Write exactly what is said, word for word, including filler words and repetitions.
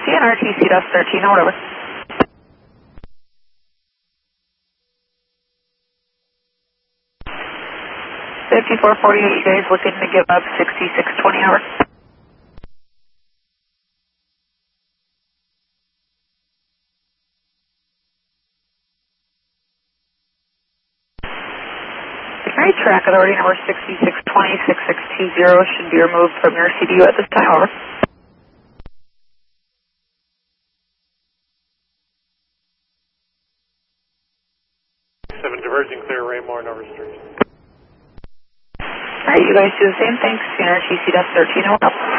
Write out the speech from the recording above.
C N R T C dust thirteen, or whatever. fifty-four forty-eight, you guys looking to give up sixty-six twenty hours? Alright, track authority number sixty-six twenty, sixty-six twenty should be removed from your C D U at this time, over. seven diverging clear, Raymore, Nova Street. Alright, you guys do the same thing, C N R T C dust thirteen, over.